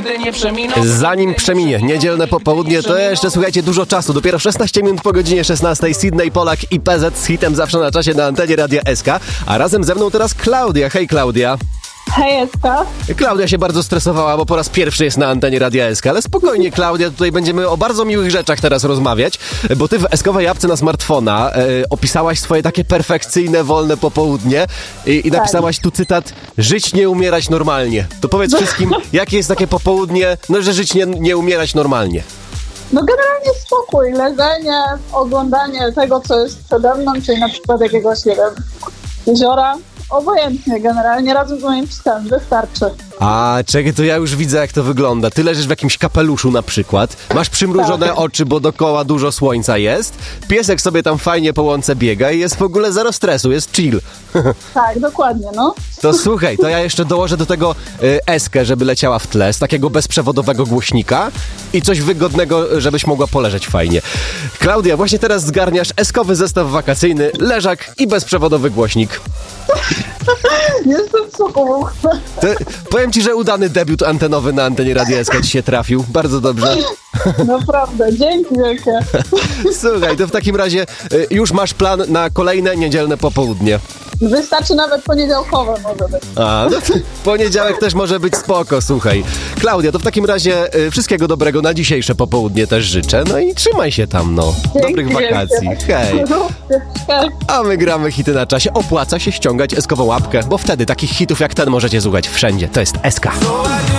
nigdy nie przeminą. Zanim przeminie niedzielne popołudnie, to jeszcze, słuchajcie, dużo czasu. Dopiero 16 minut po godzinie 16. Sydney Polak i PZ z hitem Zawsze na czasie na antenie Radia SK. A razem ze mną teraz Klaudia. Hej, Klaudia. Hej, Eska. Klaudia się bardzo stresowała, bo po raz pierwszy jest na antenie Radia SK, ale spokojnie, Klaudia, tutaj będziemy o bardzo miłych rzeczach teraz rozmawiać, bo ty w Eskowej apce na smartfona opisałaś swoje takie perfekcyjne, wolne popołudnie i napisałaś tu cytat: żyć, nie umierać normalnie. To powiedz wszystkim, jakie jest takie popołudnie, no że żyć, nie umierać normalnie. No generalnie spokój, leżenie, oglądanie tego, co jest przede mną, czyli na przykład jakiegoś, nie wiem, jeziora. Obojętnie, generalnie razem z moim psem, wystarczy. A, czekaj, to ja już widzę, jak to wygląda. Ty leżysz w jakimś kapeluszu na przykład, masz przymrużone oczy, bo dookoła dużo słońca jest, piesek sobie tam fajnie po łące biega i jest w ogóle zero stresu, jest chill. Tak, dokładnie, no. To słuchaj, to ja jeszcze dołożę do tego Eskę, żeby leciała w tle, z takiego bezprzewodowego głośnika i coś wygodnego, żebyś mogła poleżeć fajnie. Klaudia, właśnie teraz zgarniasz eskowy zestaw wakacyjny, leżak i bezprzewodowy głośnik. Jestem w szoku. Powiem ci, że udany debiut antenowy na antenie Radia SK ci się trafił. Bardzo dobrze. Naprawdę, dzięki wielkie. Słuchaj, to w takim razie już masz plan na kolejne niedzielne popołudnie. Wystarczy nawet poniedziałkowe może być. A, no to poniedziałek też może być spoko, słuchaj. Klaudia, to w takim razie wszystkiego dobrego na dzisiejsze popołudnie też życzę. No i trzymaj się tam, no. Dzięki Dobrych wakacji. wielkie. Hej. Hej. A my gramy hity na czasie. Opłaca się ściągać eskową łapkę, bo wtedy takich hitów jak ten możecie słuchać wszędzie. To jest SK.